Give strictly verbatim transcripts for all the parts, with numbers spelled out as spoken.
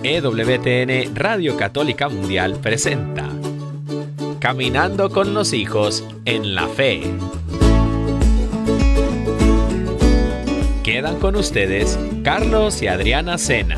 E W T N Radio Católica Mundial presenta Caminando con los hijos en la fe. Quedan con ustedes Carlos y Adriana Sena.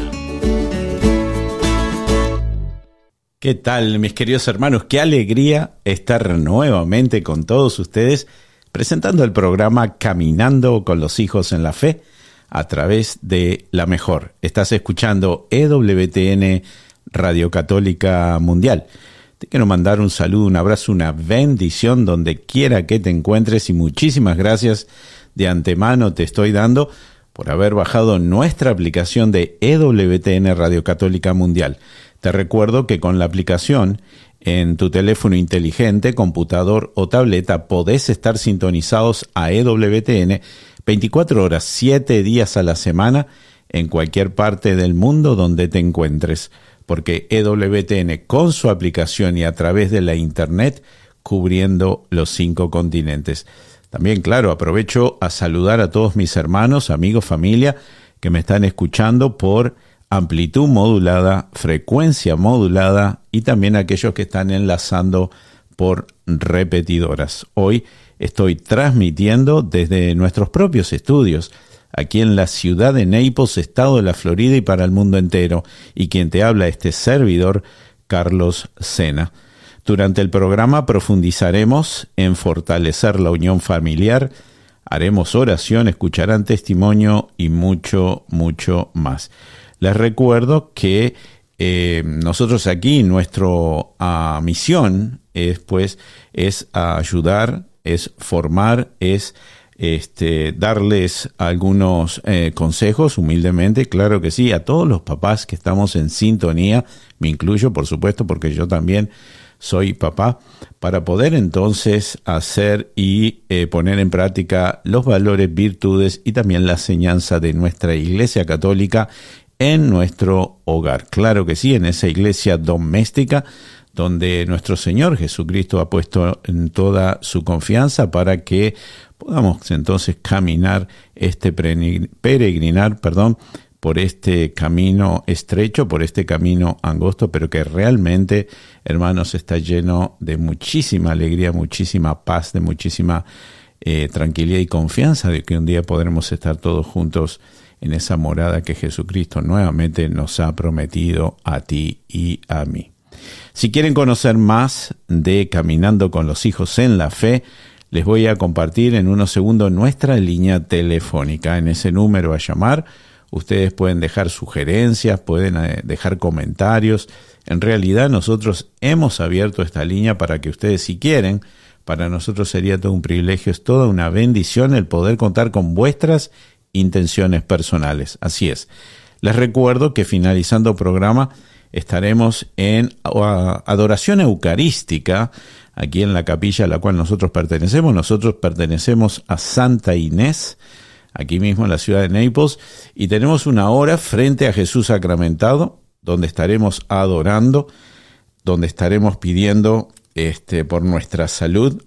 ¿Qué tal, mis queridos hermanos? Qué alegría estar nuevamente con todos ustedes presentando el programa Caminando con los hijos en la fe a través de La Mejor. Estás escuchando E W T N Radio Católica Mundial. Te quiero mandar un saludo, un abrazo, una bendición donde quiera que te encuentres y muchísimas gracias de antemano te estoy dando por haber bajado nuestra aplicación de E W T N Radio Católica Mundial. Te recuerdo que con la aplicación en tu teléfono inteligente, computador o tableta podés estar sintonizados a E W T N veinticuatro horas, siete días a la semana en cualquier parte del mundo donde te encuentres, porque E W T N con su aplicación y a través de la internet cubriendo los cinco continentes. También, claro, aprovecho a saludar a todos mis hermanos, amigos, familia que me están escuchando por amplitud modulada, frecuencia modulada y también aquellos que están enlazando por repetidoras. Hoy estoy transmitiendo desde nuestros propios estudios, aquí en la ciudad de Naples, estado de la Florida y para el mundo entero. Y quien te habla, este servidor, Carlos Sena. Durante el programa profundizaremos en fortalecer la unión familiar, haremos oración, escucharán testimonio y mucho, mucho más. Les recuerdo que eh, nosotros aquí, nuestra uh, misión es, pues, es ayudar, es formar, es este, darles algunos eh, consejos, humildemente, claro que sí, a todos los papás que estamos en sintonía, me incluyo, por supuesto, porque yo también soy papá, para poder entonces hacer y eh, poner en práctica los valores, virtudes y también la enseñanza de nuestra Iglesia Católica en nuestro hogar. Claro que sí, en esa iglesia doméstica donde nuestro Señor Jesucristo ha puesto en toda su confianza para que podamos entonces caminar este peregrinar, perdón, por este camino estrecho, por este camino angosto, pero que realmente, hermanos, está lleno de muchísima alegría, muchísima paz, de muchísima eh, tranquilidad y confianza de que un día podremos estar todos juntos en esa morada que Jesucristo nuevamente nos ha prometido a ti y a mí. Si quieren conocer más de Caminando con los hijos en la fe, les voy a compartir en unos segundos nuestra línea telefónica. En ese número a llamar, ustedes pueden dejar sugerencias, pueden dejar comentarios. En realidad nosotros hemos abierto esta línea para que ustedes, si quieren, para nosotros sería todo un privilegio, es toda una bendición el poder contar con vuestras intenciones personales. Así es. Les recuerdo que finalizando el programa estaremos en adoración eucarística aquí en la capilla a la cual nosotros pertenecemos. Nosotros pertenecemos a Santa Inés, aquí mismo en la ciudad de Naples, y tenemos una hora frente a Jesús sacramentado, donde estaremos adorando, donde estaremos pidiendo este, por nuestra salud,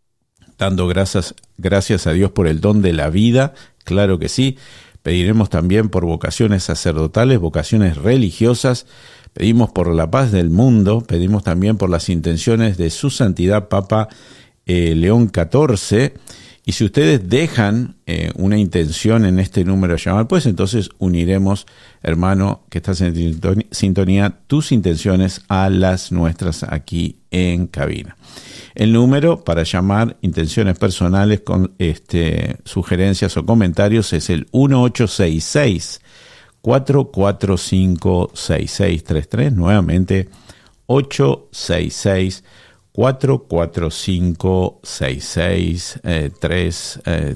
dando gracias, gracias a Dios por el don de la vida. Claro que sí. Pediremos también por vocaciones sacerdotales, vocaciones religiosas. Pedimos por la paz del mundo. Pedimos también por las intenciones de su santidad Papa eh, León catorce. Y si ustedes dejan eh, una intención en este número a llamar, pues entonces uniremos, hermano, que estás en sintonía, tus intenciones a las nuestras aquí en cabina. El número para llamar intenciones personales con este, sugerencias o comentarios es el uno ocho seis seis, cuatro cuatro cinco, seis seis tres tres. Nuevamente, ocho seis seis, cuatro cuatro cinco, seis seis tres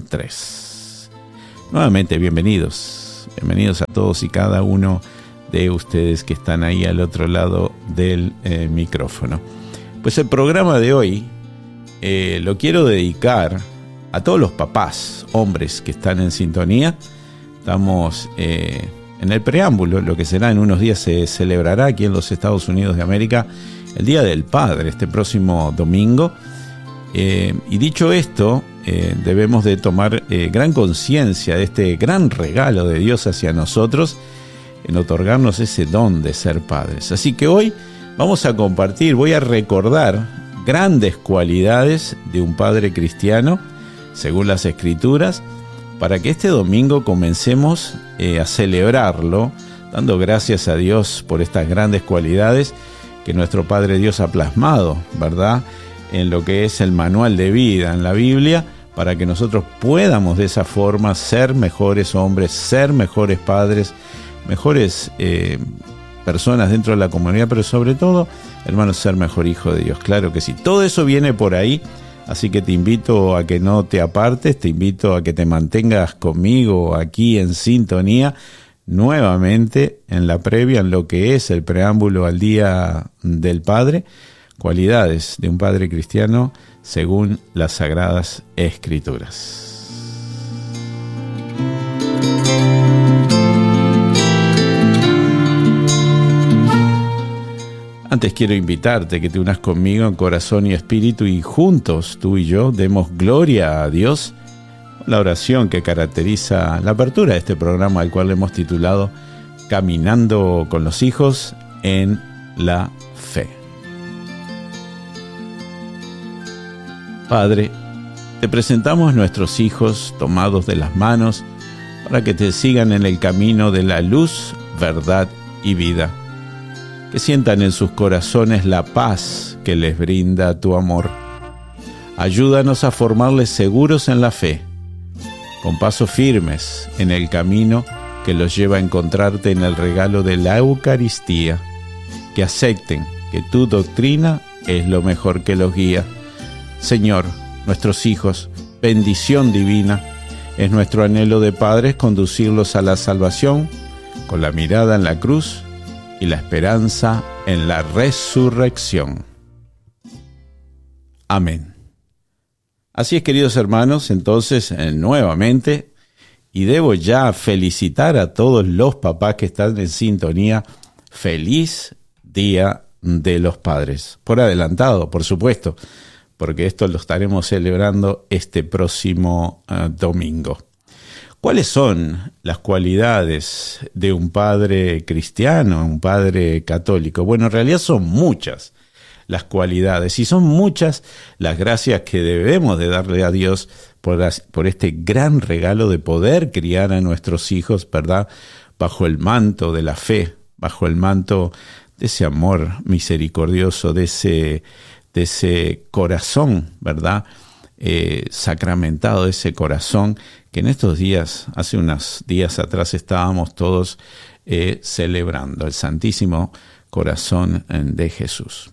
tres. Nuevamente, bienvenidos. Bienvenidos a todos y cada uno de ustedes que están ahí al otro lado del eh, micrófono. Pues el programa de hoy eh, lo quiero dedicar a todos los papás, hombres que están en sintonía. Estamos eh, en el preámbulo, lo que será en unos días se celebrará aquí en los Estados Unidos de América el Día del Padre, este próximo domingo. Eh, y dicho esto, eh, debemos de tomar eh, gran conciencia de este gran regalo de Dios hacia nosotros, en otorgarnos ese don de ser padres. Así que hoy vamos a compartir, voy a recordar grandes cualidades de un padre cristiano, según las Escrituras, para que este domingo comencemos eh, a celebrarlo, dando gracias a Dios por estas grandes cualidades que nuestro Padre Dios ha plasmado, ¿verdad?, en lo que es el manual de vida en la Biblia, para que nosotros podamos de esa forma ser mejores hombres, ser mejores padres, mejores eh, personas dentro de la comunidad, pero sobre todo, hermanos, ser mejor hijo de Dios. Claro que sí. Todo eso viene por ahí, así que te invito a que no te apartes, te invito a que te mantengas conmigo aquí en sintonía, nuevamente en la previa, en lo que es el preámbulo al Día del Padre, cualidades de un padre cristiano según las Sagradas Escrituras. Antes quiero invitarte que te unas conmigo en corazón y espíritu y juntos, tú y yo, demos gloria a Dios, la oración que caracteriza la apertura de este programa, al cual hemos titulado Caminando con los hijos en la fe. Padre, te presentamos nuestros hijos tomados de las manos para que te sigan en el camino de la luz, verdad y vida. Que sientan en sus corazones la paz que les brinda tu amor. Ayúdanos a formarles seguros en la fe, con pasos firmes en el camino que los lleva a encontrarte en el regalo de la Eucaristía. Que acepten que tu doctrina es lo mejor que los guía. Señor, nuestros hijos, bendición divina, es nuestro anhelo de padres conducirlos a la salvación con la mirada en la cruz y la esperanza en la resurrección. Amén. Así es, queridos hermanos, entonces eh, nuevamente, y debo ya felicitar a todos los papás que están en sintonía. Feliz Día de los Padres. Por adelantado, por supuesto, porque esto lo estaremos celebrando este próximo uh, domingo. ¿Cuáles son las cualidades de un padre cristiano, un padre católico? Bueno, en realidad son muchas las cualidades y son muchas las gracias que debemos de darle a Dios por, las, por este gran regalo de poder criar a nuestros hijos, ¿verdad?, bajo el manto de la fe, bajo el manto de ese amor misericordioso, de ese, de ese corazón, ¿verdad?, eh, sacramentado, de ese corazón que en estos días, hace unos días atrás, estábamos todos eh, celebrando el Santísimo Corazón de Jesús.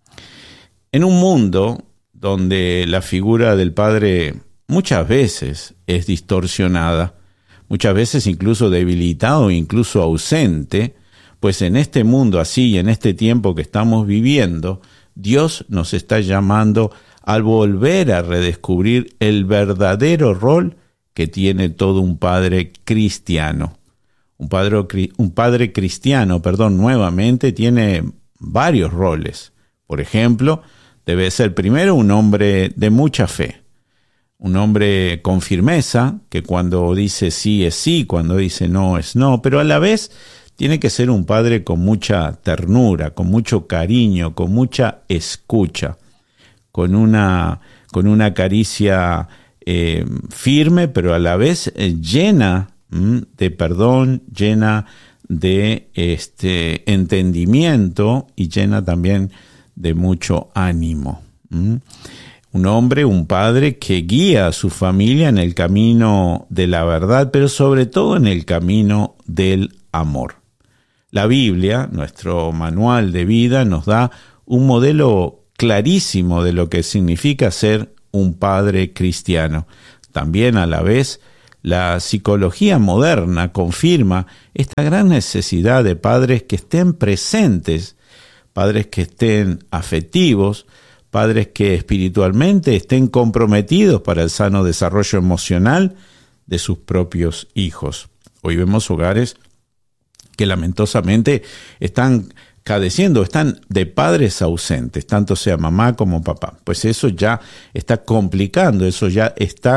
En un mundo donde la figura del Padre muchas veces es distorsionada, muchas veces incluso debilitado, incluso ausente, pues en este mundo así y en este tiempo que estamos viviendo, Dios nos está llamando a volver a redescubrir el verdadero rol que tiene todo un padre cristiano. Un padre, un padre cristiano, perdón, nuevamente tiene varios roles. Por ejemplo, debe ser primero un hombre de mucha fe, un hombre con firmeza, que cuando dice sí es sí, cuando dice no es no, pero a la vez tiene que ser un padre con mucha ternura, con mucho cariño, con mucha escucha, con una, con una caricia eh, firme, pero a la vez eh, llena mm, de perdón, llena de este entendimiento y llena también de mucho ánimo. ¿Mm? Un hombre, un padre que guía a su familia en el camino de la verdad, pero sobre todo en el camino del amor. La Biblia, nuestro manual de vida, nos da un modelo clarísimo de lo que significa ser un padre cristiano. También a la vez, la psicología moderna confirma esta gran necesidad de padres que estén presentes, padres que estén afectivos, padres que espiritualmente estén comprometidos para el sano desarrollo emocional de sus propios hijos. Hoy vemos hogares que lamentosamente están cadeciendo, están de padres ausentes, tanto sea mamá como papá. Pues eso ya está complicando, eso ya está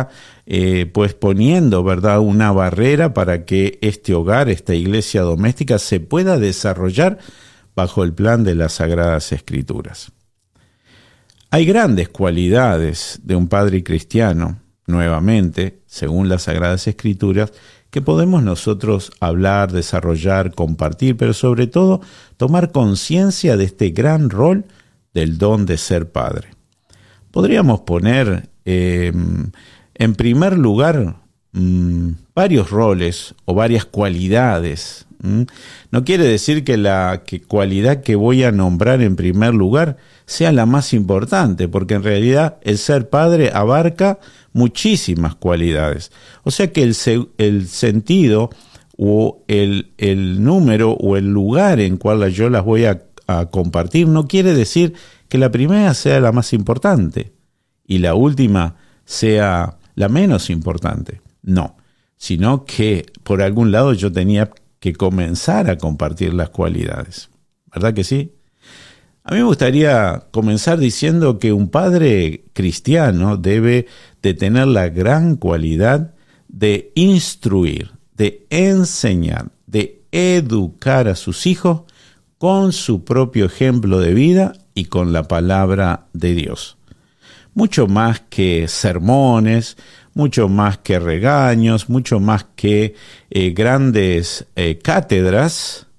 eh, pues poniendo, ¿verdad?, una barrera para que este hogar, esta iglesia doméstica, se pueda desarrollar bajo el plan de las Sagradas Escrituras. Hay grandes cualidades de un padre cristiano, nuevamente, según las Sagradas Escrituras, que podemos nosotros hablar, desarrollar, compartir, pero sobre todo tomar conciencia de este gran rol del don de ser padre. Podríamos poner eh, en primer lugar mmm, varios roles o varias cualidades. ¿Mm? No quiere decir que la que cualidad que voy a nombrar en primer lugar sea la más importante, porque en realidad el ser padre abarca muchísimas cualidades. O sea que el, el sentido o el, el número o el lugar en cual yo las voy a, a compartir no quiere decir que la primera sea la más importante y la última sea la menos importante. No, sino que por algún lado yo tenía que comenzar a compartir las cualidades. ¿Verdad que sí? A mí me gustaría comenzar diciendo que un padre cristiano debe de tener la gran cualidad de instruir, de enseñar, de educar a sus hijos con su propio ejemplo de vida y con la palabra de Dios. Mucho más que sermones, mucho más que regaños, mucho más que eh, grandes eh, cátedras,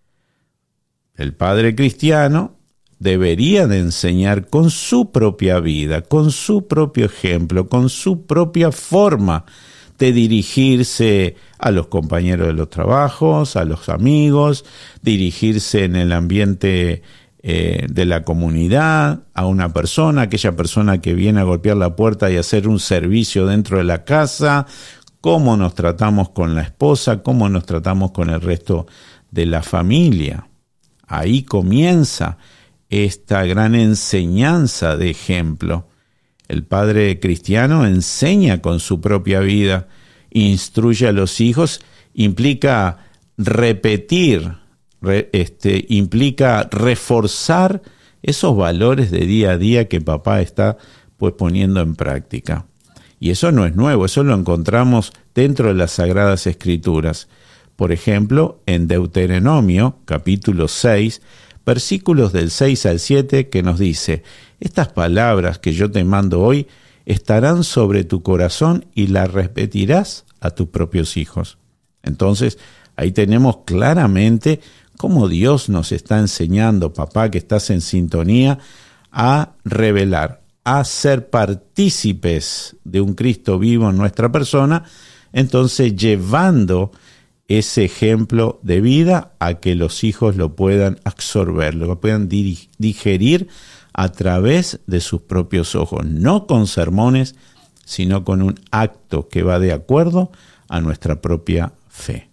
el padre cristiano debería de enseñar con su propia vida, con su propio ejemplo, con su propia forma de dirigirse a los compañeros de los trabajos, a los amigos, dirigirse en el ambiente eh, de la comunidad, a una persona, aquella persona que viene a golpear la puerta y hacer un servicio dentro de la casa, cómo nos tratamos con la esposa, cómo nos tratamos con el resto de la familia. Ahí comienza esta gran enseñanza de ejemplo. El padre cristiano enseña con su propia vida, instruye a los hijos, implica repetir, re, este, implica reforzar esos valores de día a día que papá está pues poniendo en práctica. Y eso no es nuevo, eso lo encontramos dentro de las Sagradas Escrituras. Por ejemplo, en Deuteronomio, capítulo seis, versículos del seis al siete, que nos dice: estas palabras que yo te mando hoy estarán sobre tu corazón y las repetirás a tus propios hijos. Entonces, ahí tenemos claramente cómo Dios nos está enseñando, papá, que estás en sintonía, a revelar, a ser partícipes de un Cristo vivo en nuestra persona, entonces llevando ese ejemplo de vida a que los hijos lo puedan absorber, lo puedan digerir a través de sus propios ojos, no con sermones, sino con un acto que va de acuerdo a nuestra propia fe.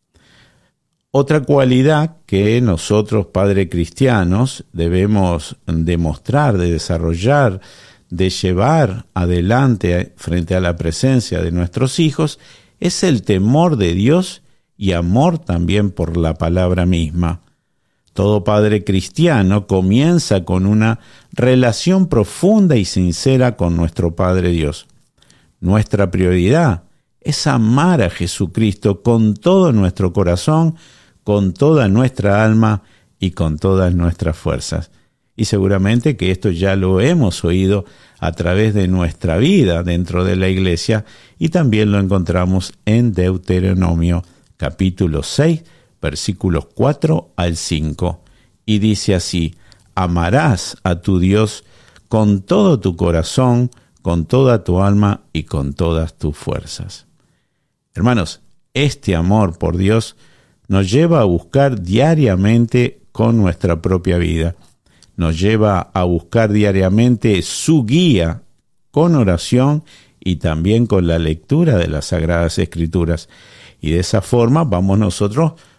Otra cualidad que nosotros, padres cristianos, debemos demostrar, de desarrollar, de llevar adelante frente a la presencia de nuestros hijos, es el temor de Dios y amor también por la palabra misma. Todo padre cristiano comienza con una relación profunda y sincera con nuestro Padre Dios. Nuestra prioridad es amar a Jesucristo con todo nuestro corazón, con toda nuestra alma y con todas nuestras fuerzas. Y seguramente que esto ya lo hemos oído a través de nuestra vida dentro de la iglesia, y también lo encontramos en Deuteronomio capítulo seis, versículos cuatro al cinco, y dice así: amarás a tu Dios con todo tu corazón, con toda tu alma y con todas tus fuerzas. Hermanos, este amor por Dios nos lleva a buscar diariamente con nuestra propia vida, nos lleva a buscar diariamente su guía con oración y también con la lectura de las Sagradas Escrituras. Y de esa forma vamos nosotros